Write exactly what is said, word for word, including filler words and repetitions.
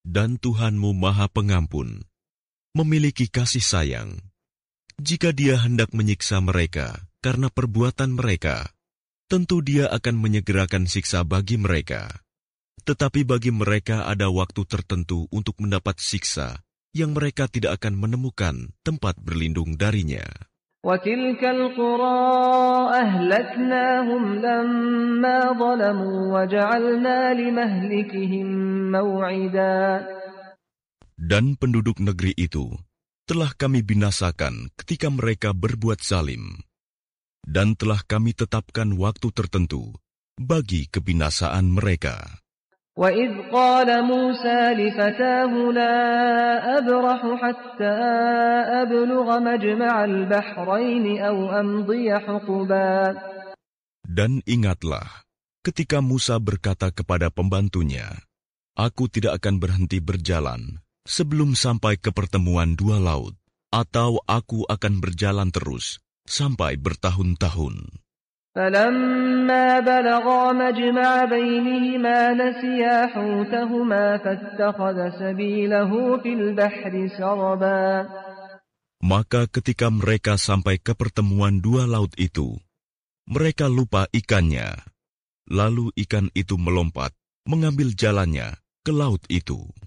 Dan Tuhanmu Maha Pengampun, memiliki kasih sayang. Jika Dia hendak menyiksa mereka karena perbuatan mereka, tentu Dia akan menyegerakan siksa bagi mereka. Tetapi bagi mereka ada waktu tertentu untuk mendapat siksa yang mereka tidak akan menemukan tempat berlindung darinya. وَتِلْكَ الْقُرَىٰ أَهْلَكْنَاهُمْ لَمَّا ظَلَمُوا وَجَعَلْنَا لِمَهْلِكِهِم مَّوْعِدًا. Dan penduduk negeri itu telah kami binasakan ketika mereka berbuat zalim, dan telah kami tetapkan waktu tertentu bagi kebinasaan mereka. وَإِذْ قَالَ مُوسَىٰ لِفَتَاهُ لَا أَبْرَحُ حَتَّىٰ أَبْلُغَ مَجْمَعَ الْبَحْرَيْنِ أَوْ أَمْضِيَ حُقُبًا. Dan ingatlah ketika Musa berkata kepada pembantunya, Aku tidak akan berhenti berjalan sebelum sampai ke pertemuan dua laut, atau aku akan berjalan terus sampai bertahun-tahun. فَلَمَّا بَلَغَا مَجْمَعَ بَيْنِهِمَا نَسِيَا حُوتَهُمَا فَاتَّخَذَ سَبِيلَهُ فِي الْبَحْرِ سَرَبًا. Maka ketika mereka sampai ke pertemuan dua laut itu, mereka lupa ikannya. Lalu ikan itu melompat, mengambil jalannya ke laut itu.